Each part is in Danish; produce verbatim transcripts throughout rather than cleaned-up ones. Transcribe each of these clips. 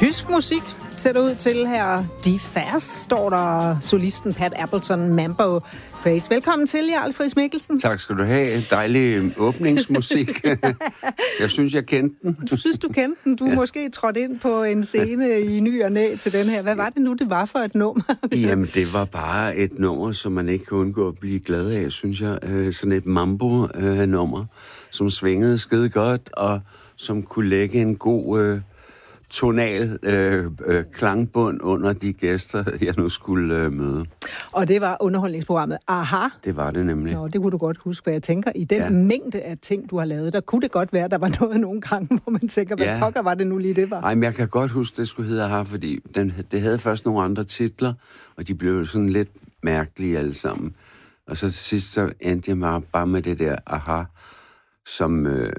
Tysk musik ser det ud til her. De Fast står der solisten Pat Appleton, Mambo Praise. Velkommen til, Jarl Friis Mikkelsen. Tak skal du have. Dejlig åbningsmusik. Jeg synes, jeg kendte den. Du synes, du kendte den. Du ja. måske trådt ind på en scene i ny og næ til den her. Hvad var det nu, det var for et nummer? Jamen, det var bare et nummer, som man ikke kan undgå at blive glad af, synes jeg. Sådan et mambo-nummer, som svingede skide godt, og som kunne lægge en god øh, tonal øh, øh, klangbund under de gæster, jeg nu skulle øh, møde. Og det var underholdningsprogrammet Aha. Det var det nemlig. Nå, det kunne du godt huske, hvad jeg tænker. I den ja. mængde af ting, du har lavet, der kunne det godt være, der var noget nogle gange, hvor man tænker, hvad ja. pokker var det nu lige, det var? Ej, men jeg kan godt huske, det skulle hedde Aha, fordi den, det havde først nogle andre titler, og de blev sådan lidt mærkelige alle sammen. Og så til sidst, så endte jeg mig bare med det der Aha, som, øh,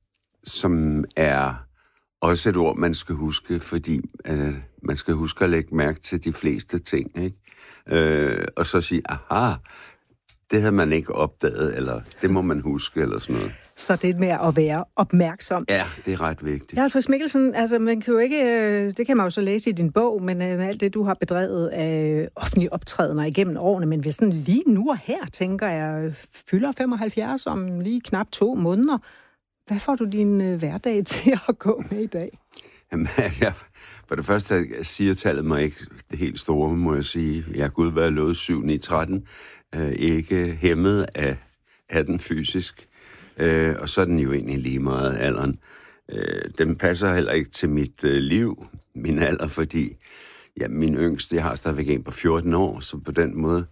som er også et ord, man skal huske, fordi øh, man skal huske at lægge mærke til de fleste ting, ikke? Øh, og så sige, aha, det havde man ikke opdaget, eller det må man huske, eller sådan noget. Så det med at være opmærksom. Ja, det er ret vigtigt. Jarl Friis Mikkelsen, altså man kan jo ikke, det kan man jo så læse i din bog, men med alt det, du har bedrevet af offentlige optrædener igennem årene, men hvis sådan lige nu og her, tænker jeg, fylder femoghalvfjerds om lige knap to måneder. Hvad får du din øh, hverdag til at gå med i dag? Jamen, jeg, for det første siger tallet mig ikke det helt store, må jeg sige. Jeg har gud været lovet syv ni tretten. Øh, ikke hæmmet af, af den fysisk. Øh, og så er den jo egentlig lige meget alderen. Øh, den passer heller ikke til mit øh, liv, min alder, fordi ja, min yngste, jeg har stadigvæk en på fjorten år, så på den måde,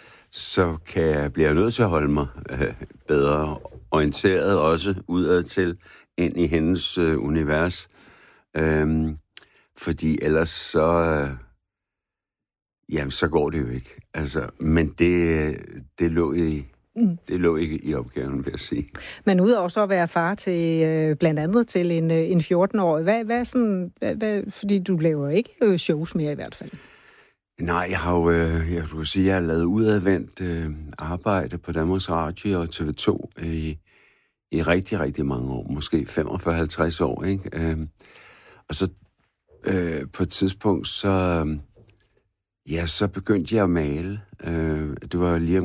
så kan jeg, bliver jeg nødt til at holde mig øh, bedre orienteret også udad til ind i hendes øh, univers. Øhm, fordi ellers så, øh, jamen, så går det jo ikke. Altså, men det, det lå i, mm. det lå ikke i opgaven, vil jeg sige. Men udover så at være far til, øh, blandt andet til en, øh, en fjorten-årig, hvad, hvad sådan, hvad, hvad, fordi du laver ikke øh, shows mere i hvert fald. Nej, jeg har jo, øh, jeg vil sige, jeg har lavet udadvendt øh, arbejde på Danmarks Radio og T V to i, i rigtig, rigtig mange år. Måske femogfyrre til halvtreds år, ikke? Øh, og så øh, på et tidspunkt, så, ja, så begyndte jeg at male. Øh, det var lige